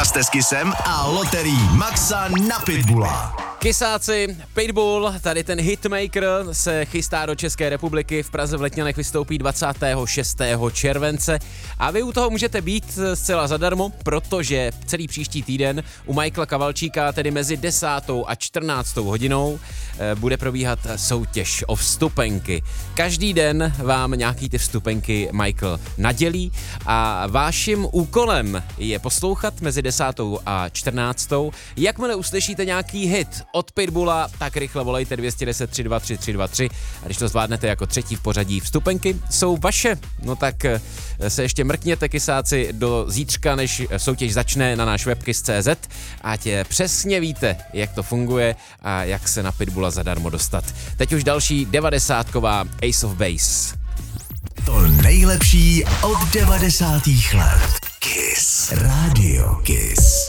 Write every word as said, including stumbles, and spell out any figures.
Jste s Kissem a loterií Maxa na Pitbulla. Kysáci, Pitbull, tady ten hitmaker se chystá do České republiky, v Praze v Letňanech vystoupí dvacátého šestého července a vy u toho můžete být zcela zadarmo, protože celý příští týden u Michaela Kavalčíka, tedy mezi desátou a čtrnáctou hodinou, bude probíhat soutěž o vstupenky. Každý den vám nějaký ty vstupenky Michael nadělí a vaším úkolem je poslouchat mezi desátou a čtrnáctou. Jakmile uslyšíte nějaký hit od Pitbulla, tak rychle volejte dvě jedna deset tři dva tři tři dva tři a když to zvládnete jako třetí v pořadí, vstupenky jsou vaše. No tak se ještě mrkněte, kysáci, do zítřka, než soutěž začne, na náš web kiss tečka cé zet, ať přesně víte, jak to funguje a jak se na Pitbulla zadarmo dostat. Teď už další devadesátková Ace of Base. To nejlepší od devadesátých let. Kiss. Radio Kiss.